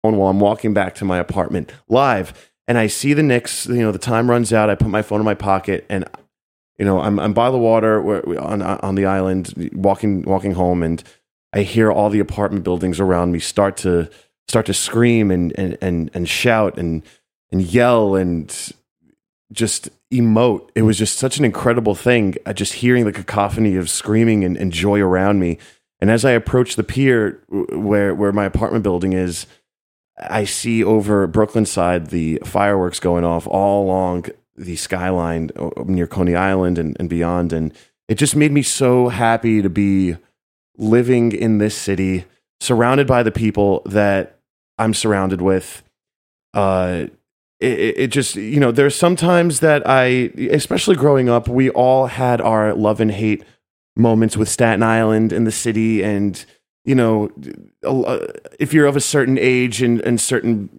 while I'm walking back to my apartment live, and I see the Knicks. The time runs out. I put my phone in my pocket, and I'm by the water on the island, walking home, and I hear all the apartment buildings around me start to scream and shout and yell and just emote. It was just such an incredible thing, just hearing the cacophony of screaming and joy around me. And as I approach the pier where my apartment building is, I see over Brooklyn side the fireworks going off all along the skyline near Coney Island and beyond. And it just made me so happy to be living in this city, surrounded by the people that I'm surrounded with. It just, there's sometimes that especially growing up, we all had our love and hate moments with Staten Island and the city. And, if you're of a certain age and certain,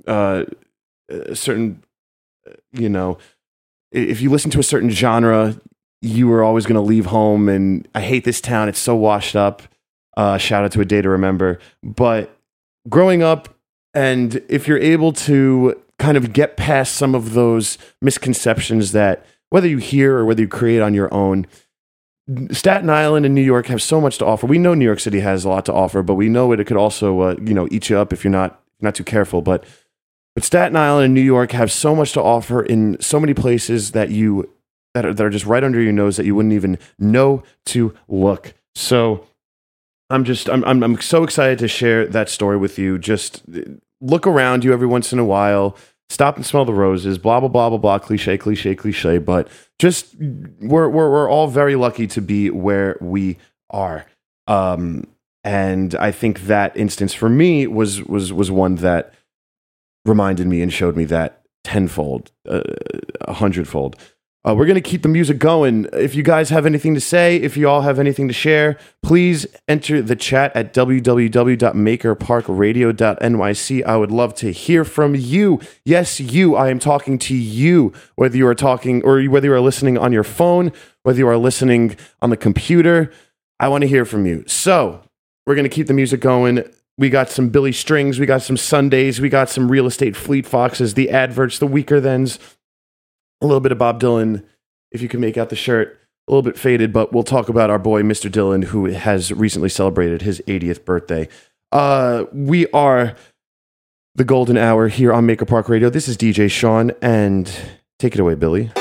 if you listen to a certain genre, you were always going to leave home. And I hate this town. It's so washed up. Shout out to A Day to Remember. But growing up, and if you're able to kind of get past some of those misconceptions that whether you hear or whether you create on your own, Staten Island and New York have so much to offer. We know New York City has a lot to offer, but we know it could also, eat you up if you're not too careful. But Staten Island and New York have so much to offer in so many places that are just right under your nose that you wouldn't even know to look. So I'm so excited to share that story with you. Just look around you every once in a while. Stop and smell the roses. Blah blah blah blah blah. Cliche. But just we're all very lucky to be where we are. And I think that instance for me was one that reminded me and showed me that tenfold, 100-fold. We're going to keep the music going. If you guys have anything to say, if you all have anything to share, please enter the chat at www.makerparkradio.nyc. I would love to hear from you. Yes, you. I am talking to you, whether you are talking or whether you are listening on your phone, whether you are listening on the computer. I want to hear from you. So we're going to keep the music going. We got some Billy Strings. We got some Sundays. We got some Real Estate Fleet Foxes, the adverts, the Weaker Thens. A little bit of Bob Dylan, if you can make out the shirt, a little bit faded, but we'll talk about our boy, Mr. Dylan, who has recently celebrated his 80th birthday. We are the Golden Hour here on Maker Park Radio. This is DJ Sean, and take it away, Billy.